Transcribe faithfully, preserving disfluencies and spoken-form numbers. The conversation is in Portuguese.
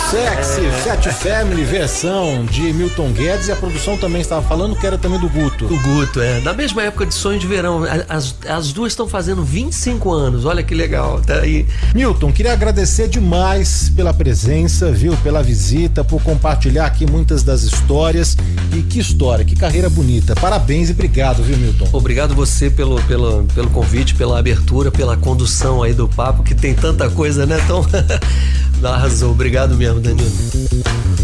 Sexy é. Fat Family, versão de Milton Guedes, e a produção também estava falando que era também do Guto. Do Guto, é. Da mesma época de Sonho de Verão. As, as duas estão fazendo vinte e cinco anos, olha que legal. Tá aí. Milton, queria agradecer demais pela presença, viu? Pela visita, por compartilhar aqui muitas das histórias. E que história, que carreira bonita. Parabéns e obrigado, viu, Milton? Obrigado você pelo, pelo, pelo convite, pela abertura, pela condução aí do papo, que tem tanta coisa, né? Então, arrasou. Obrigado mesmo, Danilo.